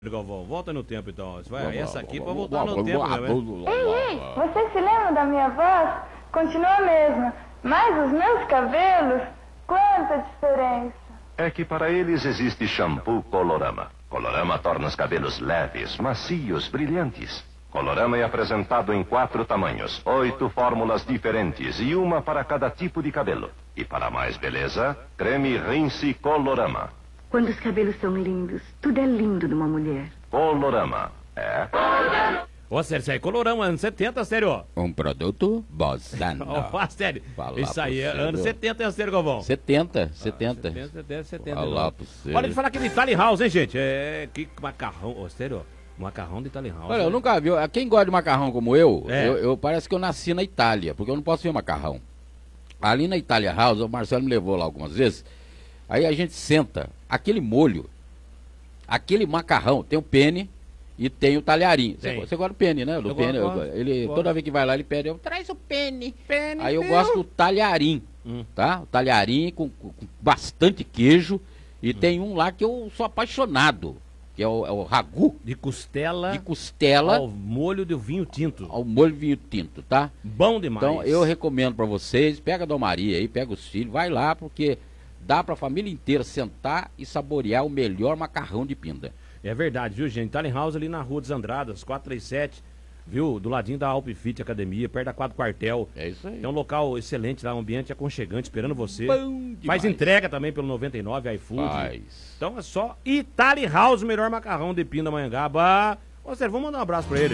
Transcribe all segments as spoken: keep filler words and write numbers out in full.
Galvão, volta no tempo então. Você vai, Vamos lá, essa aqui vamos pra lá, voltar no vamos tempo, lá, né? vamos lá, Ei, vamos ei, lá. você se lembra da minha voz? Continua a mesma, mas os meus cabelos, quanta diferença. É que para eles existe shampoo Colorama. Colorama torna os cabelos leves, macios, brilhantes. Colorama é apresentado em quatro tamanhos, oito fórmulas diferentes e uma para cada tipo de cabelo. E para mais beleza, creme Rinse Colorama. Quando os cabelos são lindos, tudo é lindo numa mulher. Colorama. É? Ô, sério, isso aí é Colorama, anos setenta, sério, ó. Um produto Bossa Nova. Ó, sério. Falar Isso aí é pro anos senhor. setenta, é sério, Galvão. setenta, setenta. setenta, setenta, setenta. Falar não. pro senhor. Olha de falar aqui de Italian House, hein, gente? É, que macarrão, ó, sério, ó. Macarrão de Italian House. Olha, eu né? nunca vi. Quem gosta de macarrão como eu, É. eu, eu parece que eu nasci na Itália, porque eu não posso ver macarrão. Ali na Itália House, o Marcelo me levou lá algumas vezes, aí a gente senta, aquele molho, aquele macarrão, tem o penne e tem o talharim. Você, Tem. você gosta do penne, né? Do Eu penne, gosto, eu- ele, gosto. toda vez que vai lá, ele pede, eu, traz o penne. Penne, Aí eu meu. gosto do talharim, Hum. tá? O talharim com, com- com bastante queijo, e tem um lá que eu sou apaixonado, que é o, é o ragu De costela de costela ao molho de vinho tinto. ao molho vinho tinto, tá? Bom demais. Então eu recomendo pra vocês, pega a Dona Maria aí, pega os filhos, vai lá, porque dá pra família inteira sentar e saborear o melhor macarrão de Pinda. É verdade, viu, gente? Italian House ali na Rua dos Andradas, quatrocentos e trinta e sete, viu? Do ladinho da Alpfit Academia, perto da quadro quartel. É isso aí. É um local excelente lá, um ambiente aconchegante, esperando você. Bom demais. Faz entrega também pelo noventa e nove, iFood. Faz. Então é só Italian House, o melhor macarrão de Pindamonhangaba. Ô, sério, vamos mandar um abraço pra ele.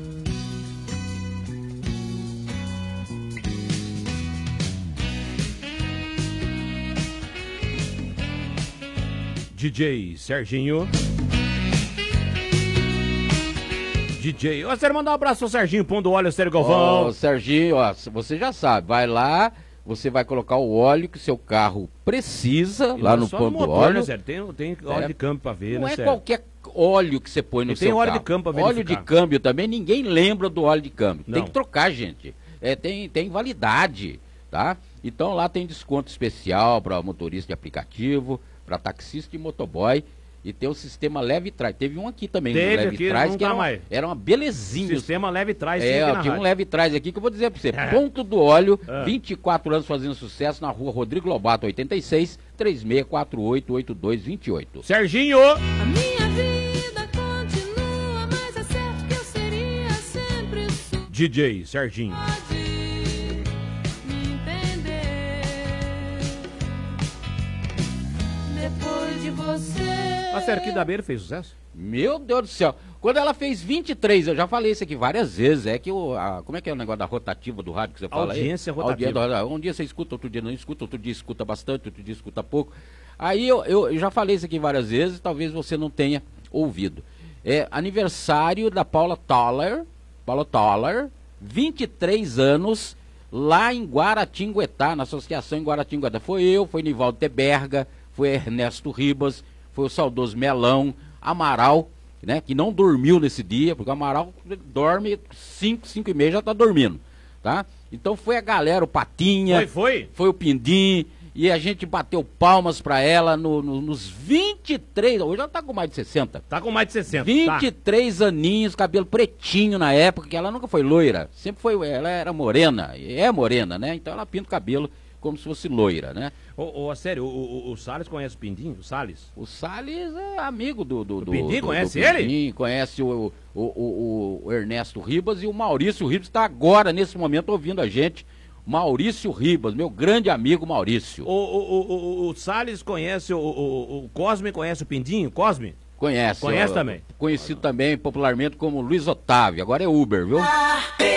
D J Serginho. D J. Ô, sério, mandar um abraço ao Serginho, pondo óleo, sério, Galvão. Ó, Serginho, ó, você já sabe, vai lá, você vai colocar o óleo que seu carro precisa, E lá não no só ponto motor, óleo. né, sério? Tem, tem óleo É. de câmbio pra ver, Não né, é sério? qualquer óleo que você põe no E seu tem óleo carro. de câmbio pra Óleo de verificar. câmbio também, ninguém lembra do óleo de câmbio. Não. Tem que trocar, gente. É, tem, tem validade, tá? Então lá tem desconto especial para motorista de aplicativo, para taxista e motoboy. E tem o sistema leve trás. Teve um aqui também, Teve um leve aqui, trás, não que tá era uma, mais. era uma belezinha. Sistema leve trás, sim, É, aqui ó, na tinha um rádio. leve trás aqui que eu vou dizer pra você. É. Ponto do óleo, É. vinte e quatro anos fazendo sucesso na rua Rodrigo Lobato, oitenta e seis, três seis quatro oito, oito dois dois oito. Serginho! A minha vida continua, mas é certo que eu seria sempre sua. D J Serginho. Pode me entender. Depois de você. A sério, que da Beira fez sucesso? Meu Deus do céu. Quando ela fez vinte e três, eu já falei isso aqui várias vezes, é que o, a, como é que é o negócio da rotativa do rádio que você fala aí? Audiência rotativa. Audiência, um dia você escuta, outro dia não escuta, outro dia escuta bastante, outro dia escuta pouco. Aí eu, eu, eu já falei isso aqui várias vezes, talvez você não tenha ouvido. É aniversário da Paula Toller, Paula Toller, vinte e três anos, lá em Guaratinguetá, na associação em Guaratinguetá. Foi eu, foi Nivaldo Teberga, foi Ernesto Ribas, foi o saudoso Melão, Amaral, né, que não dormiu nesse dia, porque o Amaral dorme cinco, cinco e meia, já tá dormindo, tá? Então foi a galera, o Patinha, Foi, foi? foi o Pindim, e a gente bateu palmas pra ela no, no- nos vinte e três, hoje ela tá com mais de sessenta. Tá com mais de sessenta. vinte e Tá. três aninhos, cabelo pretinho na época, que ela nunca foi loira, sempre foi, ela era morena, e é morena, né? Então ela pinta o cabelo como se fosse loira, né? Ô, ô, sério, o, o, o Salles conhece o Pindim? O Salles? O Salles é amigo do... do, do Pindim? do- Conhece do ele? Pindim, conhece o, o, o, o Ernesto Ribas, e o Maurício Ribas está agora, nesse momento, ouvindo a gente. Maurício Ribas, meu grande amigo Maurício. O, o, o, o, o Salles conhece o, o, o Cosme, conhece o Pindim? O Cosme? Conhece. Conhece ó, também? Conhecido também popularmente como Luiz Otávio, agora é Uber, viu?